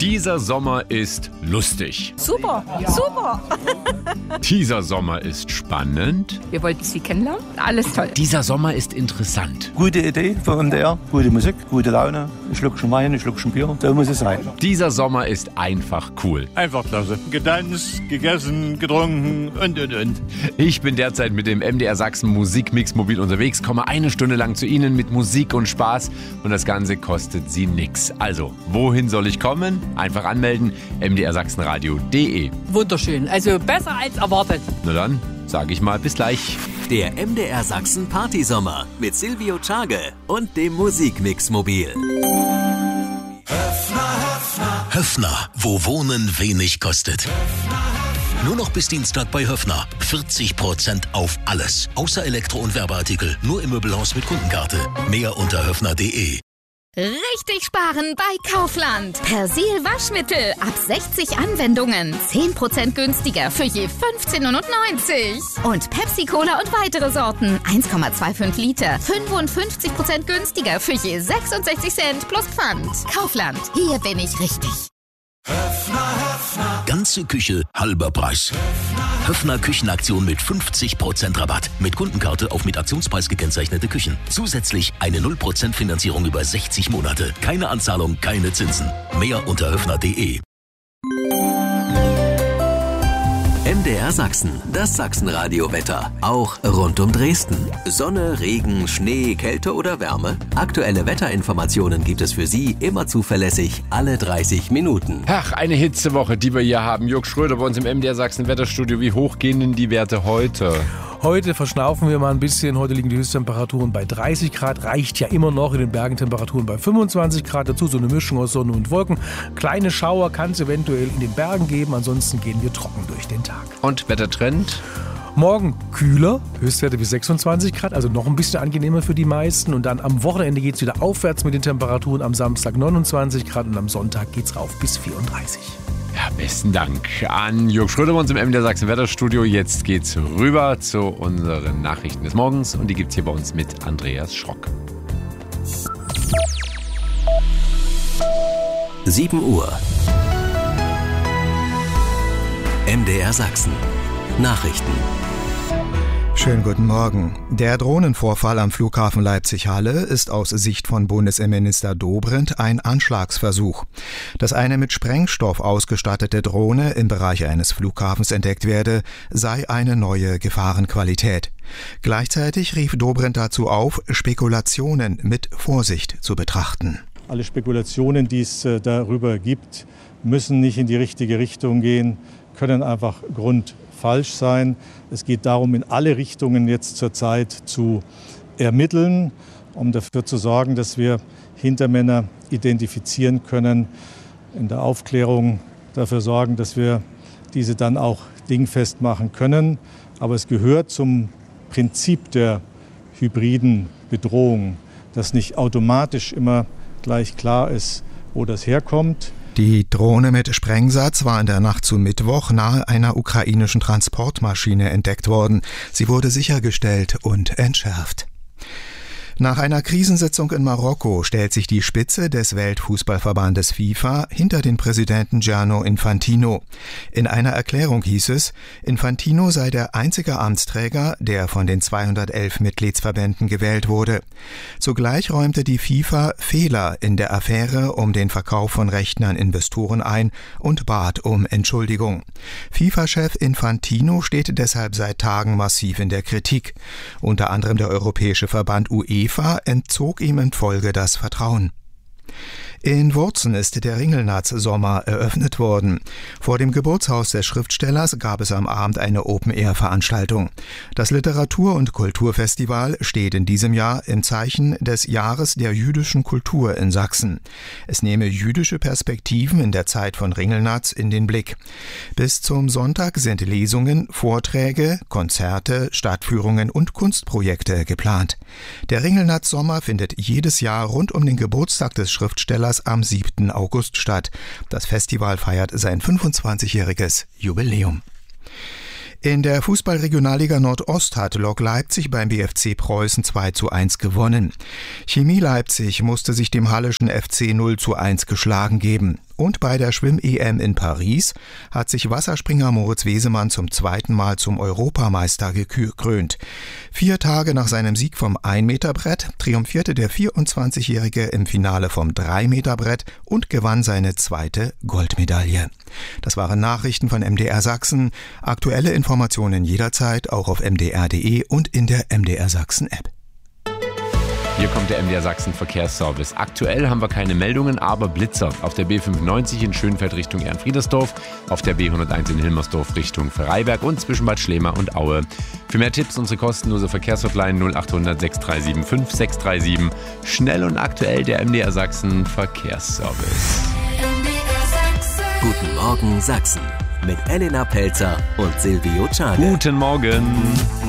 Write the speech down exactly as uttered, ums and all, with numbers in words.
Dieser Sommer ist lustig. Super, super. Dieser Sommer ist spannend. Wir wollten Sie kennenlernen. Alles toll. Dieser Sommer ist interessant. Gute Idee für M D R, gute Musik, gute Laune. Ein Schluckchen Wein, ein Schluckchen Bier, so muss es sein. Dieser Sommer ist einfach cool. Einfach klasse. Getanzt, gegessen, getrunken und, und, und. Ich bin derzeit mit dem M D R Sachsen Musikmix mobil unterwegs, komme eine Stunde lang zu Ihnen mit Musik und Spaß und das Ganze kostet Sie nix. Also, wohin soll ich kommen? Einfach anmelden, m d r sachsenradio punkt d e. Wunderschön, also besser als erwartet. Na dann, sage ich mal, bis gleich. Der M D R Sachsen Partysommer mit Silvio Czage und dem Musikmix mobil. Höffner, wo Wohnen wenig kostet. Nur noch bis Dienstag bei Höffner. vierzig Prozent auf alles. Außer Elektro- und Werbeartikel. Nur im Möbelhaus mit Kundenkarte. Mehr unter höffner punkt de. Richtig sparen bei Kaufland. Persil Waschmittel ab sechzig Anwendungen. zehn Prozent günstiger für je fünfzehn neunundneunzig. Und Pepsi Cola und weitere Sorten. eins Komma fünfundzwanzig Liter. fünfundfünfzig Prozent günstiger für je sechsundsechzig Cent plus Pfand. Kaufland. Hier bin ich richtig. Höffner, Höffner. Ganze Küche, halber Preis. Höffner Küchenaktion mit fünfzig Prozent Rabatt. Mit Kundenkarte auf mit Aktionspreis gekennzeichnete Küchen. Zusätzlich eine null Prozent Finanzierung über sechzig Monate. Keine Anzahlung, keine Zinsen. Mehr unter höffner punkt de. M D R Sachsen, das Sachsenradio-Wetter. Auch rund um Dresden. Sonne, Regen, Schnee, Kälte oder Wärme? Aktuelle Wetterinformationen gibt es für Sie immer zuverlässig alle dreißig Minuten. Ach, eine Hitzewoche, die wir hier haben. Jörg Schröder bei uns im M D R Sachsen Wetterstudio. Wie hoch gehen denn die Werte heute? Heute verschnaufen wir mal ein bisschen. Heute liegen die Höchsttemperaturen bei dreißig Grad. Reicht ja immer noch. In den Bergen Temperaturen bei fünfundzwanzig Grad. Dazu so eine Mischung aus Sonne und Wolken. Kleine Schauer kann es eventuell in den Bergen geben. Ansonsten gehen wir trocken durch den Tag. Und Wettertrend? Morgen kühler, Höchstwerte bis sechsundzwanzig Grad, also noch ein bisschen angenehmer für die meisten. Und dann am Wochenende geht es wieder aufwärts mit den Temperaturen. Am Samstag neunundzwanzig Grad und am Sonntag geht es rauf bis vierunddreißig. Ja, besten Dank an Jörg Schröder bei uns im M D R Sachsen Wetterstudio. Jetzt geht's rüber zu unseren Nachrichten des Morgens und die gibt's hier bei uns mit Andreas Schrock. sieben Uhr. M D R Sachsen. Nachrichten. Schönen guten Morgen. Der Drohnenvorfall am Flughafen Leipzig-Halle ist aus Sicht von Bundesinnenminister Dobrindt ein Anschlagsversuch. Dass eine mit Sprengstoff ausgestattete Drohne im Bereich eines Flughafens entdeckt werde, sei eine neue Gefahrenqualität. Gleichzeitig rief Dobrindt dazu auf, Spekulationen mit Vorsicht zu betrachten. Alle Spekulationen, die es darüber gibt, müssen nicht in die richtige Richtung gehen, können einfach grundfalsch sein. Es geht darum, in alle Richtungen jetzt zurzeit zu ermitteln, um dafür zu sorgen, dass wir Hintermänner identifizieren können, in der Aufklärung dafür sorgen, dass wir diese dann auch dingfest machen können. Aber es gehört zum Prinzip der hybriden Bedrohung, dass nicht automatisch immer gleich klar ist, wo das herkommt. Die Drohne mit Sprengsatz war in der Nacht zu Mittwoch nahe einer ukrainischen Transportmaschine entdeckt worden. Sie wurde sichergestellt und entschärft. Nach einer Krisensitzung in Marokko stellt sich die Spitze des Weltfußballverbandes FIFA hinter den Präsidenten Gianni Infantino. In einer Erklärung hieß es, Infantino sei der einzige Amtsträger, der von den zweihundertelf Mitgliedsverbänden gewählt wurde. Zugleich räumte die FIFA Fehler in der Affäre um den Verkauf von Rechten an Investoren ein und bat um Entschuldigung. FIFA-Chef Infantino steht deshalb seit Tagen massiv in der Kritik. Unter anderem der Europäische Verband UEFA entzog ihm in Folge das Vertrauen. In Wurzen ist der Ringelnatz-Sommer eröffnet worden. Vor dem Geburtshaus des Schriftstellers gab es am Abend eine Open-Air-Veranstaltung. Das Literatur- und Kulturfestival steht in diesem Jahr im Zeichen des Jahres der jüdischen Kultur in Sachsen. Es nehme jüdische Perspektiven in der Zeit von Ringelnatz in den Blick. Bis zum Sonntag sind Lesungen, Vorträge, Konzerte, Stadtführungen und Kunstprojekte geplant. Der Ringelnatz-Sommer findet jedes Jahr rund um den Geburtstag des Schriftstellers am siebten August statt. Das Festival feiert sein fünfundzwanzigjähriges Jubiläum. In der Fußball-Regionalliga Nordost hat Lok Leipzig beim B F C Preußen zwei zu eins gewonnen. Chemie Leipzig musste sich dem Halleschen F C null zu eins geschlagen geben. Und bei der Schwimm-E M in Paris hat sich Wasserspringer Moritz Wesemann zum zweiten Mal zum Europameister gekrönt. Vier Tage nach seinem Sieg vom ein-Meter-Brett triumphierte der vierundzwanzigjährige im Finale vom drei-Meter-Brett und gewann seine zweite Goldmedaille. Das waren Nachrichten von M D R Sachsen. Aktuelle Informationen jederzeit auch auf m d r punkt d e und in der M D R Sachsen App. Hier kommt der M D R Sachsen Verkehrsservice. Aktuell haben wir keine Meldungen, aber Blitzer auf der B fünfundneunzig in Schönfeld Richtung Ehrenfriedersdorf, auf der B hunderteins in Hilmersdorf Richtung Freiberg und zwischen Bad Schlema und Aue. Für mehr Tipps unsere kostenlose Verkehrshotline null acht hundert sechs drei sieben fünf sechs drei sieben. Schnell und aktuell der M D R Sachsen Verkehrsservice. Guten Morgen Sachsen mit Elena Pelzer und Silvio Czade. Guten Morgen.